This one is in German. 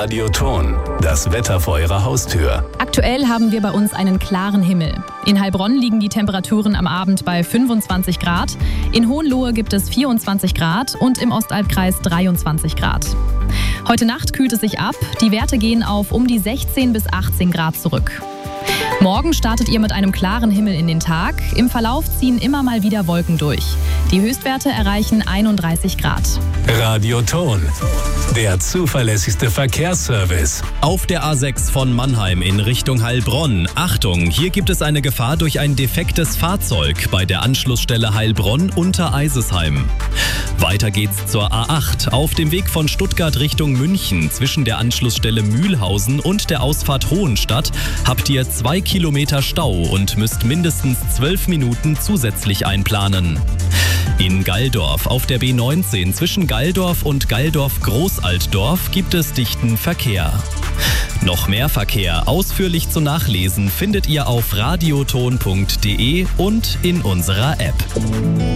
Radioton, das Wetter vor Ihrer Haustür. Aktuell haben wir bei uns einen klaren Himmel. In Heilbronn liegen die Temperaturen am Abend bei 25 Grad. In Hohenlohe gibt es 24 Grad und im Ostalbkreis 23 Grad. Heute Nacht kühlt es sich ab. Die Werte gehen auf um die 16 bis 18 Grad zurück. Morgen startet ihr mit einem klaren Himmel in den Tag. Im Verlauf ziehen immer mal wieder Wolken durch. Die Höchstwerte erreichen 31 Grad. Radioton, der zuverlässigste Verkehrsservice. Auf der A6 von Mannheim in Richtung Heilbronn. Achtung, hier gibt es eine Gefahr durch ein defektes Fahrzeug bei der Anschlussstelle Heilbronn unter Eisesheim. Weiter geht's zur A8. Auf dem Weg von Stuttgart Richtung München zwischen der Anschlussstelle Mühlhausen und der Ausfahrt Hohenstadt habt ihr 2 Kilometer Stau und müsst mindestens 12 Minuten zusätzlich einplanen. In Galldorf auf der B19 zwischen Galldorf und Galldorf-Großaltdorf gibt es dichten Verkehr. Noch mehr Verkehr ausführlich zu nachlesen findet ihr auf radioton.de und in unserer App.